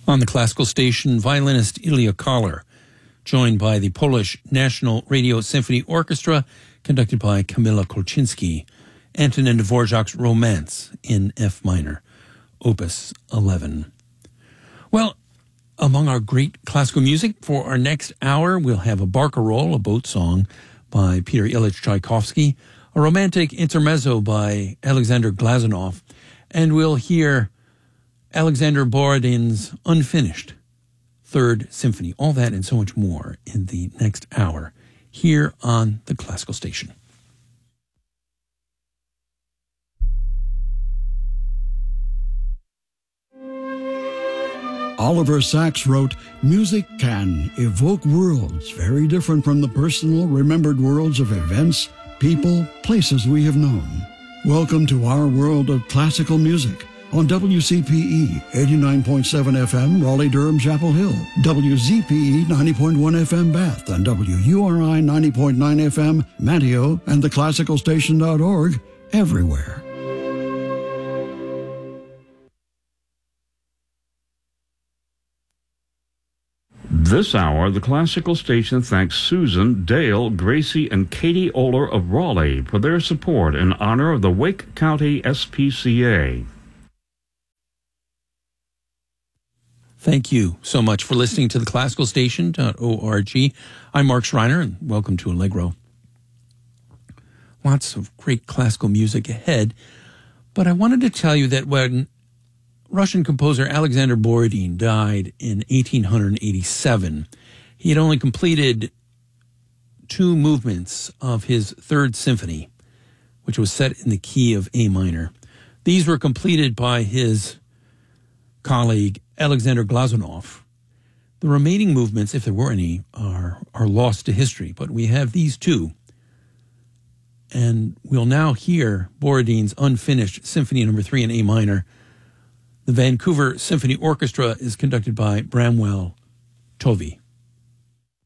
On the classical station, violinist Ilya Koller, joined by the Polish National Radio Symphony Orchestra, conducted by Kamila Kolczynski, Antonin Dvorak's Romance in F minor, Opus 11. Well, among our great classical music for our next hour, we'll have a barcarolle, a boat song by Peter Ilyich Tchaikovsky, a romantic intermezzo by Alexander Glazunov, and we'll hear Alexander Borodin's Unfinished Third Symphony. All that and so much more in the next hour here on the Classical Station. Oliver Sacks wrote, "Music can evoke worlds very different from the personal, remembered worlds of events, people, places we have known. Welcome to our world of classical music on WCPE 89.7 FM, Raleigh-Durham, Chapel Hill, WZPE 90.1 FM, Bath, and WURI 90.9 FM, Manteo, and theclassicalstation.org, everywhere." This hour, the Classical Station thanks Susan, Dale, Gracie, and Katie Oler of Raleigh for their support in honor of the Wake County SPCA. Thank you so much for listening to the classicalstation.org. I'm Mark Schreiner, and welcome to Allegro. Lots of great classical music ahead, but I wanted to tell you that when Russian composer Alexander Borodin died in 1887, he had only completed 2 movements of his Third Symphony, which was set in the key of A minor. These were completed by his colleague Alexander Glazunov. The remaining movements, if there were any, are lost to history, but we have these 2. And we'll now hear Borodin's Unfinished Symphony No. 3 in A minor. The Vancouver Symphony Orchestra is conducted by Bramwell Tovey.